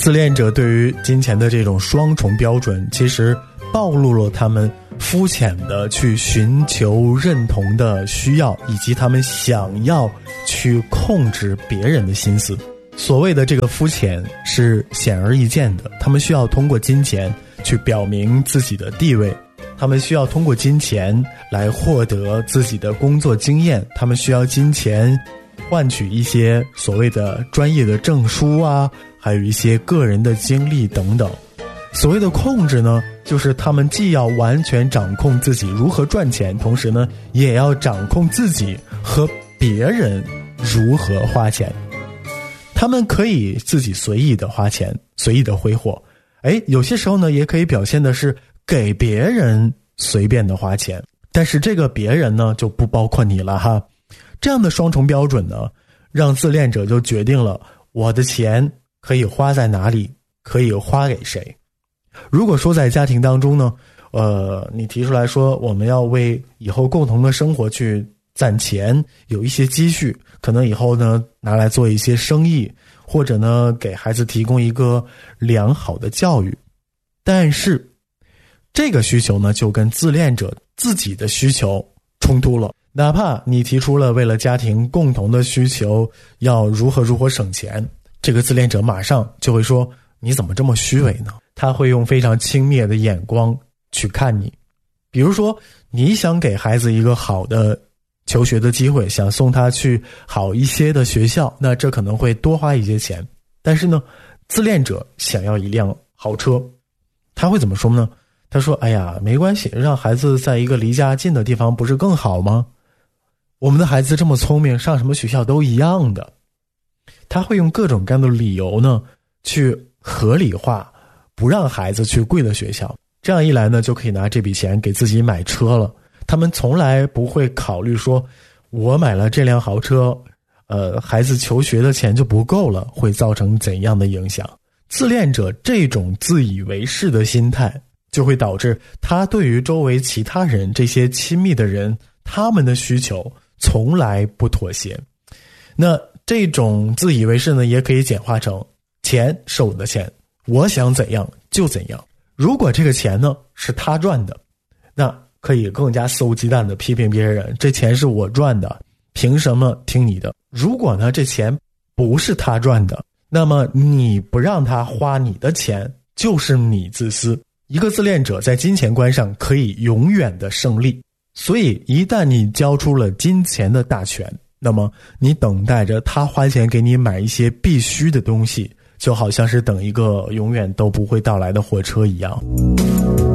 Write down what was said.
自恋者对于金钱的这种双重标准，其实暴露了他们肤浅的去寻求认同的需要，以及他们想要去控制别人的心思。所谓的这个肤浅是显而易见的，他们需要通过金钱去表明自己的地位，他们需要通过金钱来获得自己的工作经验，他们需要金钱换取一些所谓的专业的证书啊，还有一些个人的经历等等。所谓的控制呢，就是他们既要完全掌控自己如何赚钱，同时呢也要掌控自己和别人如何花钱。他们可以自己随意的花钱，随意的挥霍，有些时候呢也可以表现的是给别人随便的花钱，但是这个别人呢就不包括你了哈。这样的双重标准呢，让自恋者就决定了我的钱可以花在哪里，可以花给谁。如果说在家庭当中呢，你提出来说我们要为以后共同的生活去攒钱，有一些积蓄，可能以后呢拿来做一些生意，或者呢给孩子提供一个良好的教育。但是这个需求呢就跟自恋者自己的需求冲突了。哪怕你提出了为了家庭共同的需求要如何省钱，这个自恋者马上就会说你怎么这么虚伪呢？他会用非常轻蔑的眼光去看你。比如说你想给孩子一个好的求学的机会，想送他去好一些的学校，那这可能会多花一些钱。但是呢，自恋者想要一辆豪车，他会怎么说呢？他说哎呀没关系，让孩子在一个离家近的地方不是更好吗？我们的孩子这么聪明，上什么学校都一样的。他会用各种各样的理由呢去合理化不让孩子去贵的学校，这样一来呢就可以拿这笔钱给自己买车了。他们从来不会考虑说我买了这辆豪车，孩子求学的钱就不够了，会造成怎样的影响。自恋者这种自以为是的心态就会导致他对于周围其他人这些亲密的人，他们的需求从来不妥协。那这种自以为是呢也可以简化成钱是我的钱，我想怎样就怎样。如果这个钱呢是他赚的，那可以更加肆无忌惮的批评别人，这钱是我赚的，凭什么听你的？如果呢这钱不是他赚的，那么你不让他花你的钱就是你自私。一个自恋者在金钱观上可以永远的胜利，所以一旦你交出了金钱的大权，那么你等待着他花钱给你买一些必须的东西，就好像是等一个永远都不会到来的火车一样。